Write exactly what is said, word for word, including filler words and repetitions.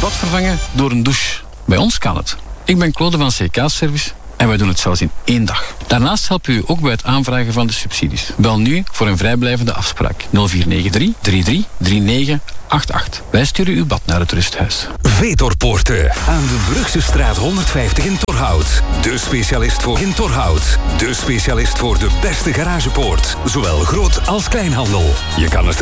bad vervangen door een douche. Bij ons kan het. Ik ben Claude van C K Service en wij doen het zelfs in één dag. Daarnaast helpen we u ook bij het aanvragen van de subsidies. Bel nu voor een vrijblijvende afspraak. nul vier negen drie, drie drie drie negen acht acht. Wij sturen uw bad naar het rusthuis. Vetorpoorten aan de Brugse straat honderdvijftig in Torhout. De specialist voor in Torhout. De specialist voor de beste garagepoort. Zowel groot als kleinhandel. Je kan het